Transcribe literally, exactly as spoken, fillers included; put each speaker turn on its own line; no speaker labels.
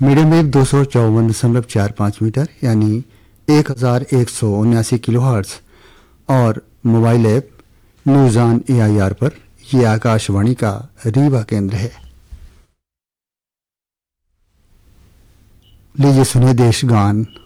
Medium wave दो सौ चौवन दशमलव चार पाँच मीटर यानी एक हजार एक सौ उन्यासी किलो हर्ट्ज और mobile app news on A I R पर यह आकाशवाणी का रीवा केंद्र है। लीजिए सुनिए देश गान।